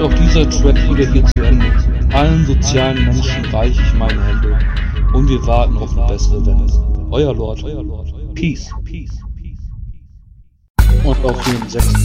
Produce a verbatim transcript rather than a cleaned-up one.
auch dieser Track wieder hier zu Ende. Allen sozialen Menschen reiche ich meine Hände und wir warten auf eine bessere Wende. Euer Lord. Peace. Und auf den sechsten